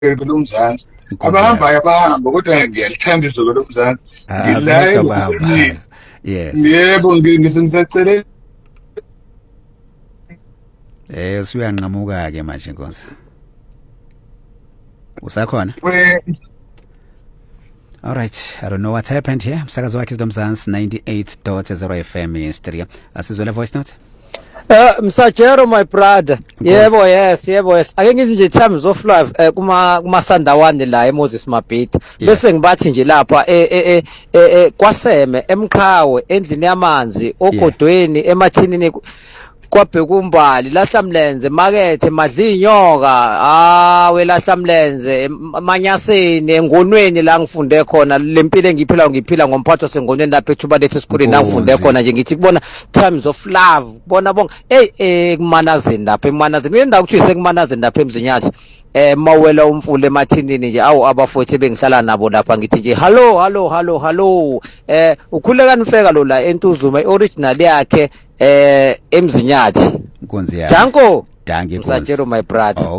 lomzansi abahambayo bahamba kodwa ngiyalithanda izolo lomzansi ngila yes yebo ngisacela uyanqamuka ke manje Nkosi usakhona all right I don't know what happened here umsakazo wakhe Mzansi 98.0 FM in stereo asizwe le voice note Msajero my brother yebo yes ake ngithi nje times of life kuma Sandawane la eMoses Mabhida bese ngibathi nje lapha kwaSeme eMqhawe endlini yamanzi ogodweni emathinini kwaBhekumbali lahlamlenze makethe madlinyoka welahlamlenze Manyaseni engonweni la ngifunde khona lempilo engiphila ngomphatho sengonweni lapha ethuba lethu esikoleni la ngifunde khona nje ngithi kubona times of love bona bonke kumanazini lapha emanazini ngendawo kuthi sekumanazini lapha eMzinyathi mawela umfule emathinini nje abafowethu bengihlala nabo lapha ngithi nje hallo ukhuleka nifeka lo la eNtuzuma ioriginal yakhe eMzinyathi Nkonzi yakhe Janko Danke Msajero my brother